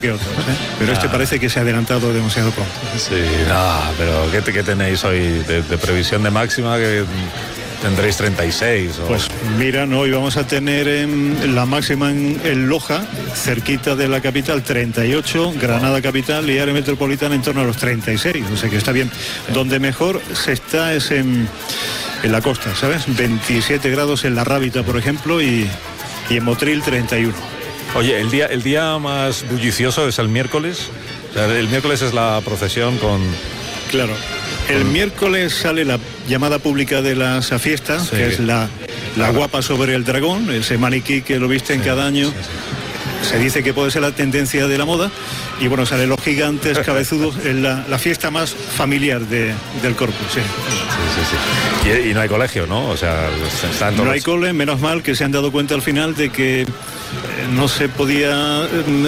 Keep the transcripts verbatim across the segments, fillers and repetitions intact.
que otros, ¿eh? Pero ah. este parece que se ha adelantado demasiado pronto. Sí, no, pero ¿qué, qué tenéis hoy de, de previsión de máxima? Que tendréis treinta y seis. ¿O? Pues mira, no, hoy vamos a tener en la máxima en, en Loja, cerquita de la capital, treinta y ocho, Granada oh. capital y área metropolitana en torno a los treinta y seis, o sea que está bien. Sí. Donde mejor se está es en, en la costa, ¿sabes? veintisiete grados en La Rábita, por ejemplo, y, y en Motril treinta y uno. Oye, el día, el día más bullicioso es el miércoles. O sea, el miércoles es la procesión con... Claro. El con... miércoles sale la llamada pública de las fiestas, sí. que es la, la claro. guapa sobre el dragón, ese maniquí que lo visten sí, cada año. Sí, sí. Se dice que puede ser la tendencia de la moda. Y bueno, salen los gigantes cabezudos en la, la fiesta más familiar de, del Corpus. Sí. Sí, sí, sí. Y, y no hay colegio, ¿no? O sea, están todos... No hay cole, menos mal que se han dado cuenta al final de que no se podía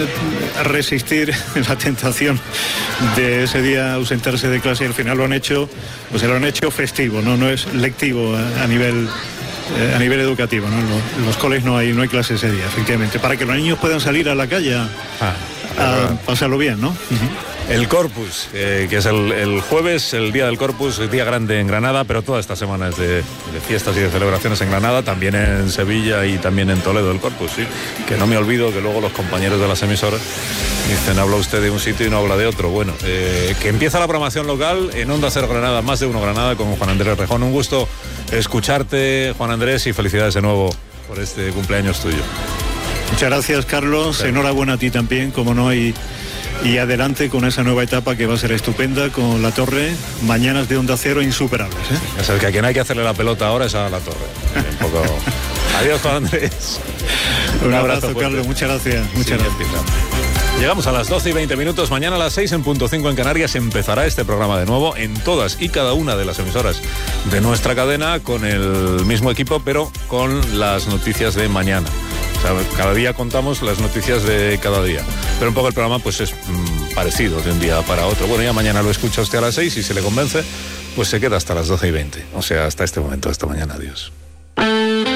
resistir la tentación de ese día ausentarse de clase y al final lo han hecho, pues lo han hecho festivo, no, no es lectivo a, a nivel eh, a nivel educativo, ¿no? Los, los coles no hay no hay clase ese día, efectivamente, para que los niños puedan salir a la calle a, ah, a pasarlo bien, ¿no? Uh-huh. El Corpus, eh, que es el, el jueves, el día del Corpus, el día grande en Granada, pero toda esta semana es de, de fiestas y de celebraciones en Granada, también en Sevilla y también en Toledo el Corpus, sí. Que no me olvido que luego los compañeros de las emisoras dicen, habla usted de un sitio y no habla de otro. Bueno, eh, que empieza la programación local en Onda Cero Granada, más de uno Granada, con Juan Andrés Rejón. Un gusto escucharte, Juan Andrés, y felicidades de nuevo por este cumpleaños tuyo. Muchas gracias, Carlos. Sí. Enhorabuena a ti también, como no, y... Y adelante con esa nueva etapa que va a ser estupenda con La Torre, mañanas de Onda Cero insuperables, ¿eh? Es el que a quien hay que hacerle la pelota ahora es a La Torre. Un poco... Adiós, Juan Andrés. Un, Un abrazo, abrazo Carlos, muchas gracias. Muchas sí, gracias. Llegamos a las doce y veinte minutos. Mañana a las seis en punto cinco en Canarias empezará este programa de nuevo en todas y cada una de las emisoras de nuestra cadena con el mismo equipo, pero con las noticias de mañana. O sea, cada día contamos las noticias de cada día, pero un poco el programa pues es mmm, parecido de un día para otro. Bueno, ya mañana lo escucha usted a las seis y si le convence, pues se queda hasta las doce y veinte. O sea, hasta este momento, hasta mañana. Adiós.